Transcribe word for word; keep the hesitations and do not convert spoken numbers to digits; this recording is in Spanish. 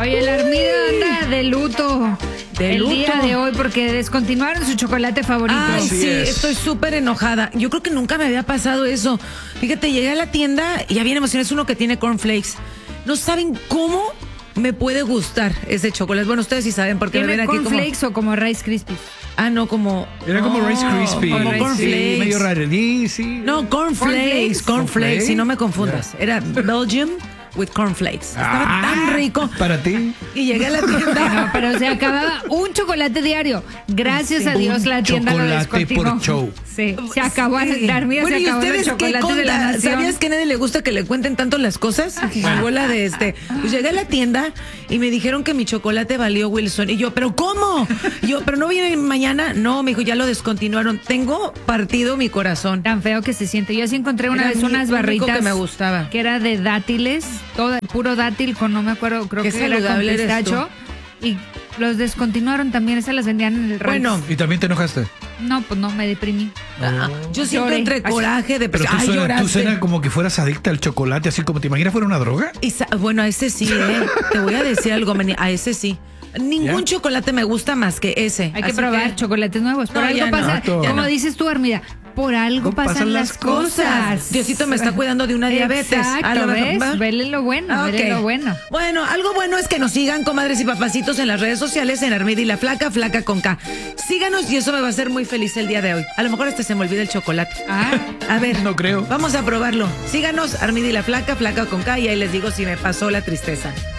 Oye, la Armida anda de luto. ¿De el luto? día de hoy porque descontinuaron su chocolate favorito. Ay, Así sí, es. estoy súper enojada. Yo creo que nunca me había pasado eso. Fíjate, llegué a la tienda y ya bien emocionada. Es uno que tiene cornflakes. No saben cómo me puede gustar ese chocolate. Bueno, ustedes sí saben porque me ven ¿Tiene aquí como... cornflakes o como Rice Krispies? Ah, no, como... Era como no, Rice Krispies. Como Rice cornflakes. Sí, medio raro. Sí, sí. No, cornflakes, Cornflakes. cornflakes, si no me confundas. Ya. Era Belgium with cornflakes. Estaba Ah, tan rico. Para ti. Y llegué a la No, tienda. pero se acababa un chocolate diario. Gracias Sí. a Dios Un la tienda lo chocolate descontinuó. por show. Sí, se acabó. Sí. La Armida Bueno, se ¿y acabó los ustedes qué chocolates de la conta? nación. ¿Sabías que a nadie le gusta que le cuenten tanto las cosas? La bola de este. Pues llegué a la tienda y me dijeron que mi chocolate valió Wilson. Y yo, ¿pero cómo? Y yo, ¿pero no viene mañana? No, me dijo, ya lo descontinuaron. Tengo partido mi corazón. Tan feo que se siente. Yo sí encontré una Era vez mi unas único barritas que me gustaba. que era de dátiles, todo puro dátil con no me acuerdo, creo Qué que era con saludable eres pistacho y los descontinuaron también, esas las vendían en el Rice. Bueno, ¿Y también te enojaste? no, pues no me deprimí. Ah, yo siento Lloré. entre coraje, de Pero tú ay, suena, tú lloraste. suena como que fueras adicta al chocolate, así como te imaginas fuera una droga. Y sa- bueno, a ese sí, ¿eh? Te voy a decir algo, Meni, a ese sí. Ningún ¿Ya? chocolate me gusta más que ese. Hay que Así probar chocolates nuevos. Por No, algo ya no, pasa, Exacto. como ya no. dices tú, Armida, por algo No pasan, las cosas. Diosito me está cuidando de una diabetes. Exacto, A lo mejor- ¿ves? ¿va? Vele lo bueno, Ok. vele lo bueno. Bueno, algo bueno es que nos sigan, comadres y papacitos, en las redes sociales, en Armida y la Flaca, Flaca con K. Síganos y eso me va a hacer muy feliz el día de hoy. A lo mejor hasta se me olvida el chocolate. Ah, A ver, No creo. Vamos a probarlo. Síganos, Armida y la Flaca, Flaca con K, y ahí les digo si me pasó la tristeza.